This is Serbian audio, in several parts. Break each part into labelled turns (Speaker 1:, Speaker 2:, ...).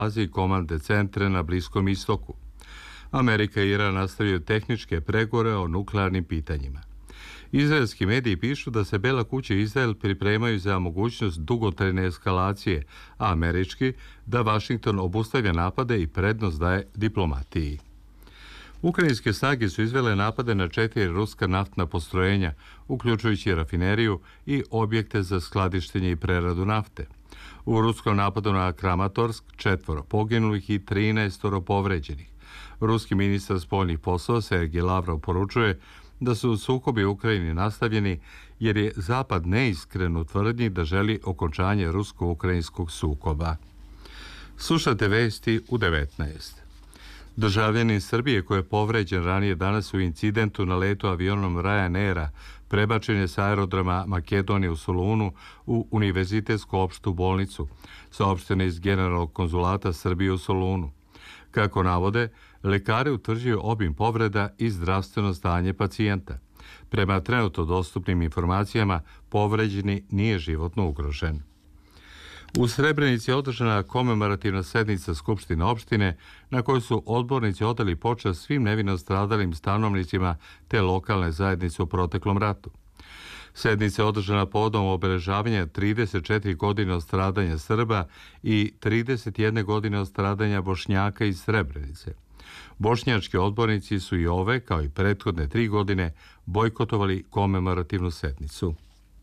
Speaker 1: Aziji komandne centre na Bliskom istoku. Amerika i Iran nastavljaju tehničke pregovore o nuklearnim pitanjima. Izraelski mediji pišu da se Bela kuća i Izrael pripremaju za mogućnost dugotrajne eskalacije, a američki da Vašington obustavlja napade i prednost daje diplomatiji. Ukrajinske snage su izvele napade na 4 ruska naftna postrojenja, uključujući rafineriju i objekte za skladištenje i preradu nafte. U ruskom napadu na Kramatorsk 4 poginulih i 13 povređenih. Ruski ministar spoljnih poslova Sergej Lavrov poručuje da su sukobi u Ukrajini nastavljeni jer je Zapad neiskren u tvrdnji da želi okončanje rusko-ukrajinskog sukoba. Slušate vesti u 19. Državljanin Srbije koji je povređen ranije danas u incidentu na letu avionom Ryanaira prebačen je sa aerodroma Makedonije u Solunu u Univerzitetsku opštu bolnicu, saopšteno iz Generalnog konzulata Srbije u Solunu. Kako navode, lekari utvrđuju obim povreda i zdravstveno stanje pacijenta. Prema trenutno dostupnim informacijama, povređeni nije životno ugrožen. U Srebrenici je održana komemorativna sednica Skupštine opštine na kojoj su odbornici odali počast svim nevino stradalim stanovnicima te lokalne zajednice u proteklom ratu. Sednica je održana povodom obeležavanja 34 godine od stradanja Srba i 31 godine od stradanja Bošnjaka iz Srebrenice. Bošnjački odbornici su i ove, kao i prethodne 3 godine, bojkotovali komemorativnu sednicu.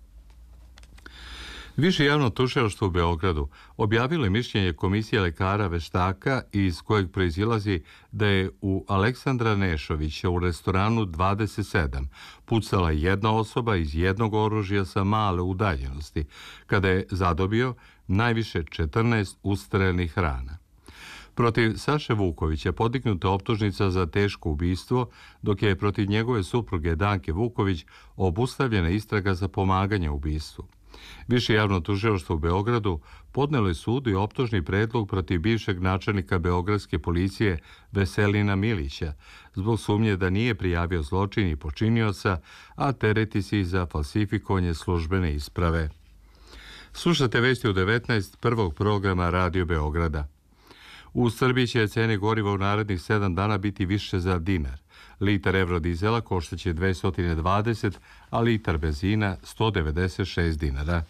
Speaker 1: Više javno tužilaštvo u Beogradu objavilo je mišljenje Komisije lekara veštaka iz kojeg proizilazi da je u Aleksandra Nešovića u restoranu 27 pucala jedna osoba iz jednog oružja sa male udaljenosti, kada je zadobio najviše 14 ustrelnih rana. Protiv Saše Vukovića podignuta optužnica za teško ubistvo, dok je protiv njegove supruge Danke Vuković obustavljena istraga za pomaganje ubistvu. Više javno tužilaštvo u Beogradu podnelo je sudu i optužni predlog protiv bivšeg načelnika beogradske policije Veselina Milića zbog sumnje da nije prijavio zločin i počinioca, a tereti se i za falsifikovanje službene isprave. Slušate vesti u 19. prvog programa Radio Beograda. U Srbiji će cene goriva u narednih 7 dana biti više za dinar. Litar evrodizela koštaće 220, a litar benzina 196 dinara.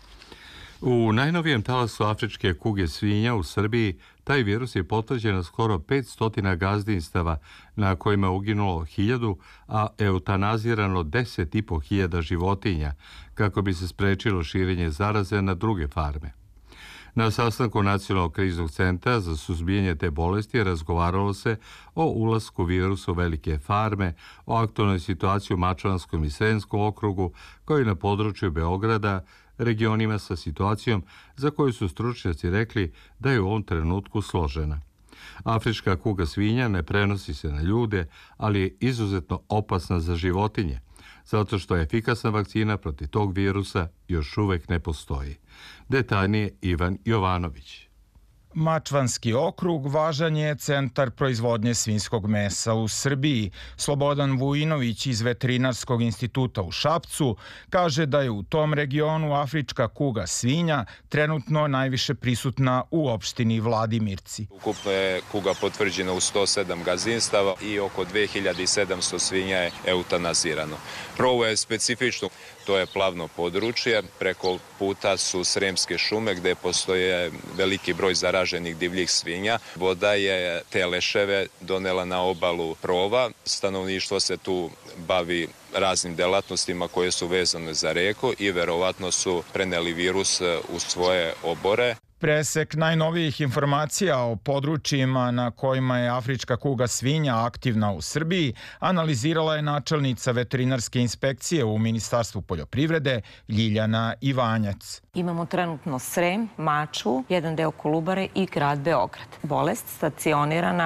Speaker 1: U najnovijem talasu afričke kuge svinja u Srbiji taj virus je potvrđen na skoro 500 gazdinstava na kojima je uginulo 1000, a eutanazirano 10.500 životinja kako bi se sprečilo širenje zaraze na druge farme. Na sastanku Nacionalnog kriznog centra za suzbijanje te bolesti razgovaralo se o ulasku virusa u velike farme, o aktualnoj situaciji u Mačvanskom i Sremskom okrugu, kao i na području Beograda, regionima sa situacijom za koju su stručnjaci rekli da je u ovom trenutku složena. Afrička kuga svinja ne prenosi se na ljude, ali je izuzetno opasna za životinje, zato što efikasna vakcina protiv tog virusa još uvek ne postoji. Detaljnije Ivan Jovanović.
Speaker 2: Mačvanski okrug važan je centar proizvodnje svinjskog mesa u Srbiji. Slobodan Vujinović iz Veterinarskog instituta u Šapcu kaže da je u tom regionu afrička kuga svinja trenutno najviše prisutna u opštini Vladimirci.
Speaker 3: Ukupno je kuga potvrđena u 107 gazdinstava i oko 2700 svinja je eutanazirano. Ovo je specifično, to je plavno područje, preko puta su Sremske šume gde postoje veliki broj zaraženih divljih svinja. Voda je te leševe donela na obalu Prova. Stanovništvo se tu bavi raznim delatnostima koje su vezane za reku i verovatno su preneli virus u svoje obore.
Speaker 2: Presek najnovijih informacija o područjima na kojima je afrička kuga svinja aktivna u Srbiji analizirala je načelnica veterinarske inspekcije u Ministarstvu poljoprivrede Ljiljana Ivanjac.
Speaker 4: Imamo trenutno Srem, Mačvu, jedan deo Kolubare i grad Beograd. Bolest stacionirana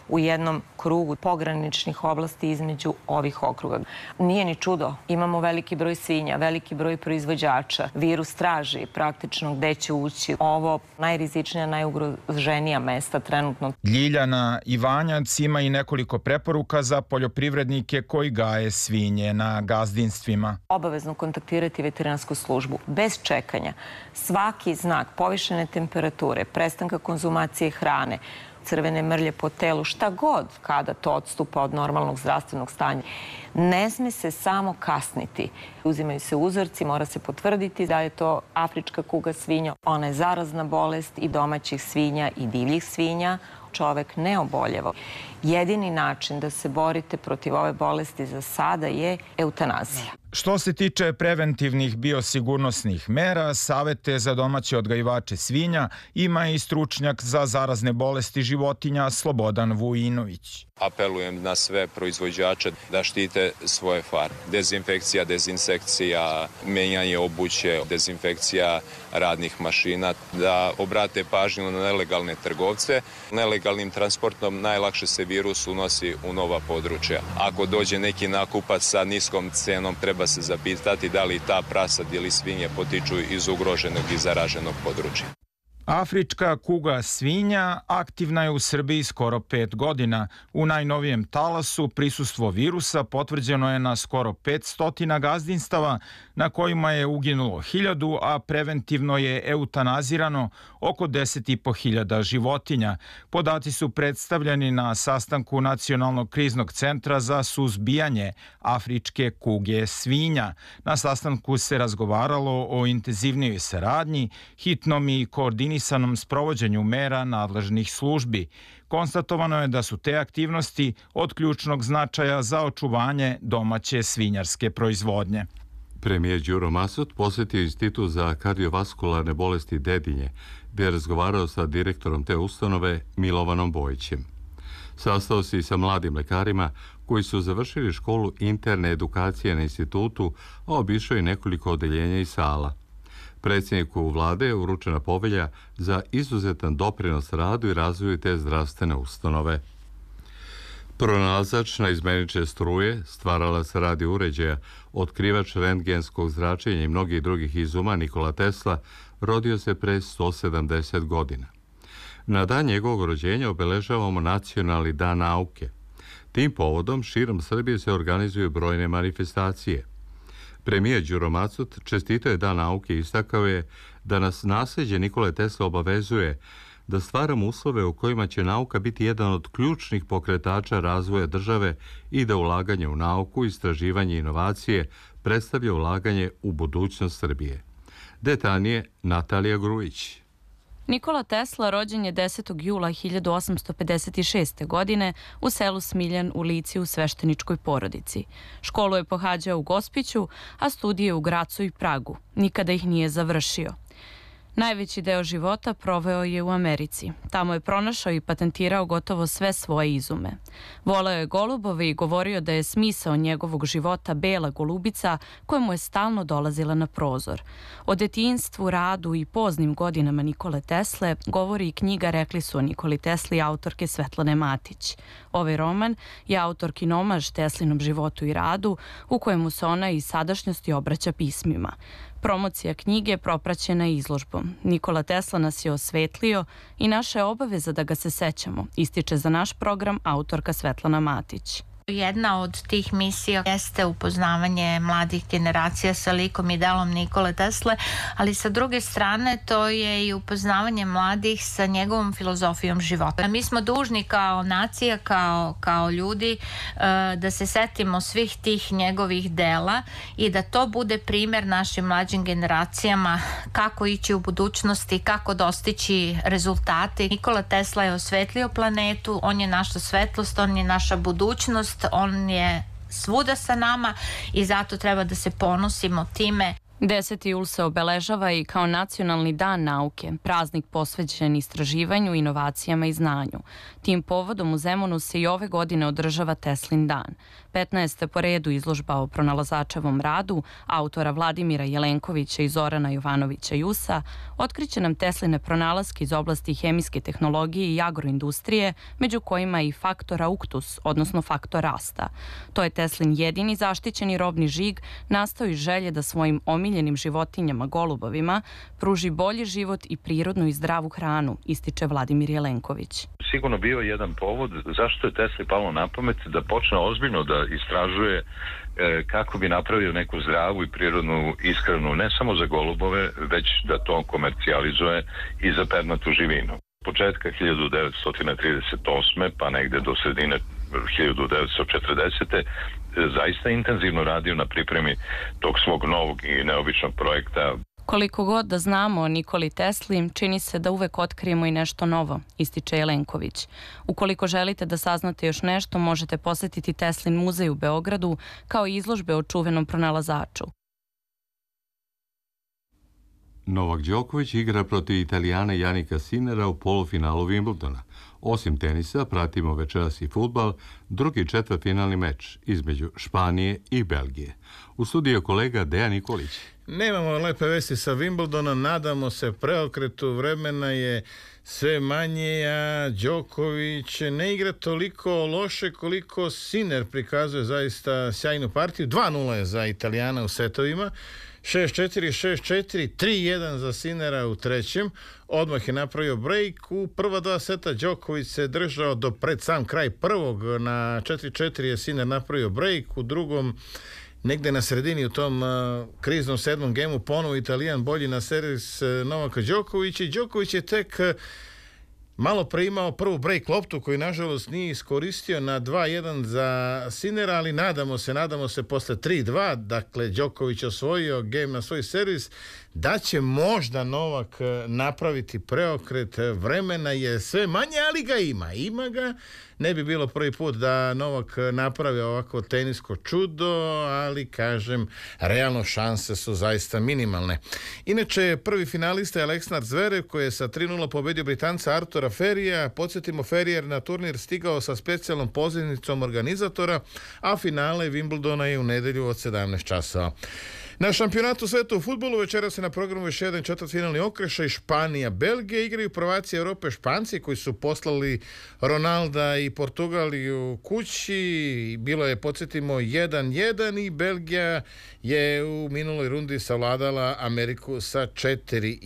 Speaker 4: u jednom krugu pograničnih oblasti između ovih okruga. Nije ni čudo, imamo veliki broj svinja, veliki broj proizvođača, virus traži praktično gde će ući. Ovo najrizičnija, najugroženija mesta trenutno.
Speaker 2: Ljiljana Ivanjac ima i nekoliko preporuka za poljoprivrednike koji gaje svinje na gazdinstvima.
Speaker 4: Obavezno kontaktirati veterinarsku službu, bez čekanja. Svaki znak povišene temperature, prestanka konzumacije hrane, crvene mrlje po telu, šta god kada to odstupa od normalnog zdravstvenog stanja. Ne sme se samo kasniti. Uzimaju se uzorci, mora se potvrditi da je to afrička kuga svinja. Ona je zarazna bolest i domaćih svinja i divljih svinja. Čovek ne oboljeva. Jedini način da se borite protiv ove bolesti za sada je eutanazija.
Speaker 2: Što se tiče preventivnih biosigurnosnih mera, savete za domaće odgajivače svinja ima i stručnjak za zarazne bolesti životinja Slobodan Vujinović.
Speaker 3: Apelujem na sve proizvođače da štite svoje farme. Dezinfekcija, dezinsekcija, menjanje obuće, dezinfekcija radnih mašina, da obrate pažnju na nelegalne trgovce. Nelegalnim transportom najlakše se virus unosi u nova područja. Ako dođe neki nakupac sa niskom cenom, treba se zapitati da li ta prasad ili svinje potiču iz ugroženog i zaraženog područja.
Speaker 2: Afrička kuga svinja aktivna je u Srbiji skoro 5 godina. U najnovijem talasu prisustvo virusa potvrđeno je na skoro 500 gazdinstava na kojima je uginulo 1000, a preventivno je eutanazirano oko 10.500 životinja. Podaci su predstavljeni na sastanku Nacionalnog kriznog centra za suzbijanje afričke kuge svinja. Na sastanku se razgovaralo o intenzivnijoj saradnji, hitnom i koordinisanom sprovođenju mera nadležnih službi. Konstatovano je da su te aktivnosti od ključnog značaja za očuvanje domaće svinjarske proizvodnje.
Speaker 1: Premijer Đuro Masot posjetio Institut za kardiovaskularne bolesti Dedinje, gdje je razgovarao sa direktorom te ustanove Milovanom Bojićem. Sastao se i sa mladim lekarima koji su završili školu interne edukacije na institutu, a obišao i nekoliko odeljenja i sala. Predsjedniku vlade je uručena povelja za izuzetan doprinos radu i razvoju te zdravstvene ustanove. Pronalazač naizmenične struje, stvaralac radio uređaja, otkrivač rentgenskog zračenja i mnogih drugih izuma Nikola Tesla rodio se pre 170 godina. Na dan njegovog rođenja obeležavamo Nacionalni dan nauke. Tim povodom širom Srbije se organizuju brojne manifestacije. Premijer Đuro Macot čestitao je Dan nauke i istakao je da nas nasljeđe Nikole Tesla obavezuje da stvaramo uslove u kojima će nauka biti jedan od ključnih pokretača razvoja države i da ulaganje u nauku, istraživanje i inovacije predstavlja ulaganje u budućnost Srbije. Detaljnije Natalija Grujić.
Speaker 5: Nikola Tesla rođen je 10. jula 1856. godine u selu Smiljan u Lici u svešteničkoj porodici. Školu je pohađao u Gospiću, a studije u Gracu i Pragu. Nikada ih nije završio. Najveći deo života proveo je u Americi. Tamo je pronašao i patentirao gotovo sve svoje izume. Voleo je golubove i govorio da je smisao njegovog života bela golubica koja mu je stalno dolazila na prozor. O detinjstvu, radu i poznim godinama Nikole Tesle govori i knjiga Rekli su o Nikoli Tesli autorke Svetlane Matić. Ovaj roman je autorkin omaž Teslinom životu i radu u kojemu se ona iz sadašnjosti obraća pismima. Promocija knjige propraćena je izložbom. Nikola Tesla nas je osvetlio i naša je obaveza da ga se sećamo, ističe za naš program autorka Svetlana Matić.
Speaker 6: Jedna od tih misija jeste upoznavanje mladih generacija sa likom i delom Nikole Tesle, ali sa druge strane to je i upoznavanje mladih sa njegovom filozofijom života. Mi smo dužni kao nacija, kao ljudi da se setimo svih tih njegovih dela i da to bude primjer našim mlađim generacijama kako ići u budućnosti, kako dostići rezultate. Nikola Tesla je osvetlio planetu, on je naša svetlost, on je naša budućnost, on je svuda sa nama i zato treba da se ponosimo time.
Speaker 5: 10. jul se obeležava i kao Nacionalni dan nauke, praznik posvećen istraživanju, inovacijama i znanju. Tim povodom u Zemunu se i ove godine održava Teslin dan. 15. po redu izložba o pronalazačevom radu autora Vladimira Jelenkovića i Zorana Jovanovića Jusa otkriće nam Tesline pronalaske iz oblasti hemijske tehnologije i agroindustrije, među kojima i faktor auctus, odnosno faktor rasta. To je Teslin jedini zaštićeni robni žig nastao iz želje da svojim omiljenim životinjama, golubovima, pruži bolji život i prirodnu i zdravu hranu, ističe Vladimir Jelenković.
Speaker 7: Sigurno bio jedan povod zašto je Tesli palo na pamet da počne ozbiljno da istražuje kako bi napravio neku zdravu i prirodnu ishranu, ne samo za golubove, već da to komercijalizuje i za pernatu živinu. Početka 1938. pa negde do sredine 1940. zaista intenzivno radio na pripremi tog svog novog i neobičnog projekta.
Speaker 5: Koliko god da znamo o Nikoli Tesli, čini se da uvek otkrijemo i nešto novo, ističe Jelenković. Ukoliko želite da saznate još nešto, možete posetiti Teslin muzej u Beogradu, kao i izložbe o čuvenom pronalazaču.
Speaker 1: Novak Đoković igra protiv Italijana Janika Sinera u polufinalu Wimbledona. Osim tenisa, pratimo večeras i fudbal, drugi četvrtfinalni meč između Španije i Belgije. U studiju kolega Dejan Nikolić.
Speaker 8: Nemamo lepe vesti sa Wimbledona, nadamo se preokretu, vremena je sve manje, a Đoković ne igra toliko loše koliko Sinner prikazuje zaista sjajnu partiju. 2-0 je za Italijana u setovima. 6-4, 6-4, 3-1 za Sinnera u trećem. Odmah je napravio break. U prva dva seta Đoković se držao do pred sam kraj prvog. Na 4-4 je Sinner napravio break. U drugom, negde na sredini u tom kriznom sedmom gemu, ponovo Italijan bolji na servis Novaka Đokovića. I Đoković je tek malo pre imao prvu break loptu koju nažalost nije iskoristio na 2-1 za Sinnera, ali nadamo se posle 3-2, dakle Đoković osvojio game na svoj servis, da će možda Novak napraviti preokret. Vremena je sve manje, ali ga ima ga. Ne bi bilo prvi put da Novak napravi ovako tenisko čudo, ali kažem, realno šanse su zaista minimalne. Inače, prvi finalista je Aleksandar Zverev, koji je sa 3-0 pobedio Britanca Artura Ferrija. Podsjetimo, Ferrier na turnir stigao sa specijalnom pozivnicom organizatora, a finale Wimbledona je u nedelju od 17 časova. Na šampionatu sveta u fudbalu večera se na programu još jedan četvrtfinalni okršaj. Španija, Belgija igraju prvaci Evrope Španci koji su poslali Ronalda i Portugaliju kući. Bilo je, podsjetimo, 1-1 i Belgija je u minuloj rundi savladala Ameriku sa 4-1.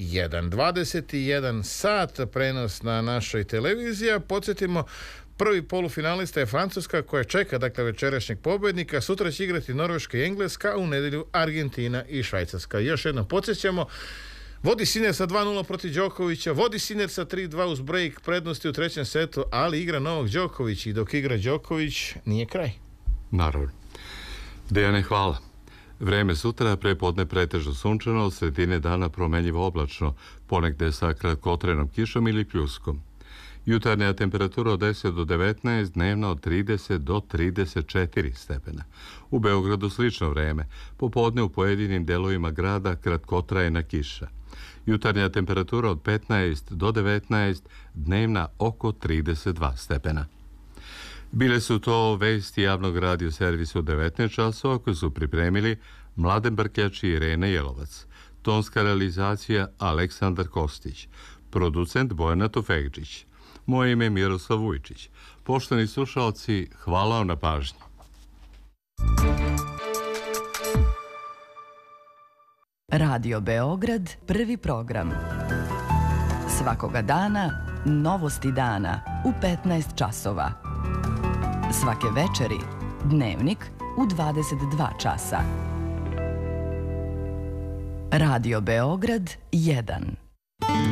Speaker 8: 21 sat prenos na našoj televiziji. Podsjetimo, prvi polufinalista je Francuska koja čeka dakle večerašnjeg pobednika. Sutra će igrati Norveška i Engleska, u nedelju Argentina i Švajcarska. Još jednom podsjećamo, vodi Sinner sa 2-0 protiv Đokovića, vodi Sinner sa 3-2 uz break prednosti u trećem setu, ali igra Novak Đoković i dok igra Đoković nije kraj.
Speaker 1: Naravno. Dejane, hvala. Vreme sutra, prepodne pretežno sunčano, od sredine dana promenljivo oblačno, ponegde sa kratkotrenom kišom ili pljuskom. Jutarnja temperatura od 10 do 19, dnevna od 30 do 34 stepena. U Beogradu slično vreme, popodne u pojedinim delovima grada kratkotrajna kiša. Jutarnja temperatura od 15 do 19, dnevna oko 32 stepena. Bile su to vesti javnog radioservisa u 19 časova koje su pripremili Mladen Brkljač i Irena Jelovac. Tonska realizacija Aleksandar Kostić. Producent Bojana Tufegđić. Moje ime je Miroslav Vujčić. Poštovani slušalci, hvala vam na pažnji.
Speaker 9: Radio Beograd, prvi program. Svakoga dana, novosti dana u 15 časova. Svake večeri, dnevnik u 22 časa. Radio Beograd 1.